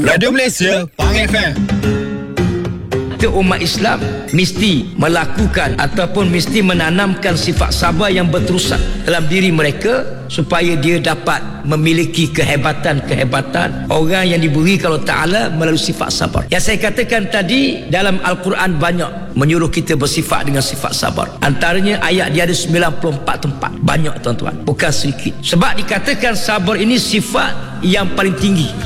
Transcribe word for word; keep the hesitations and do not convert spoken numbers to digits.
Radio Malaysia, Pang F M. Kita umat Islam mesti melakukan ataupun mesti menanamkan sifat sabar yang berterusan dalam diri mereka supaya dia dapat memiliki kehebatan-kehebatan orang yang diberi Allah Ta'ala melalui sifat sabar. Yang saya katakan tadi, dalam Al-Quran banyak menyuruh kita bersifat dengan sifat sabar. Antaranya ayat dia ada sembilan puluh empat tempat. Banyak tuan-tuan, bukan sedikit. Sebab dikatakan sabar ini sifat yang paling tinggi.